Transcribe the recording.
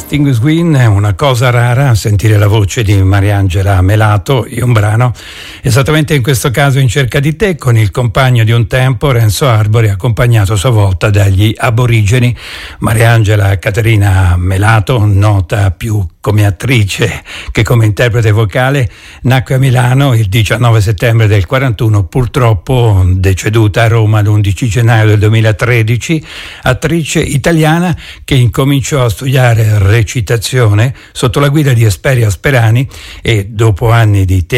Sting Swing è una cosa rara, sentire la voce di Mariangela Melato in un brano, esattamente in questo caso In cerca di te, con il compagno di un tempo, Renzo Arbori, accompagnato a sua volta dagli aborigeni. Mariangela Caterina Melato, nota più come attrice che come interprete vocale, nacque a Milano il 19 settembre del 41, purtroppo deceduta a Roma l'11 gennaio del 2013, attrice italiana che incominciò a studiare recitazione sotto la guida di Esperia Sperani e dopo anni di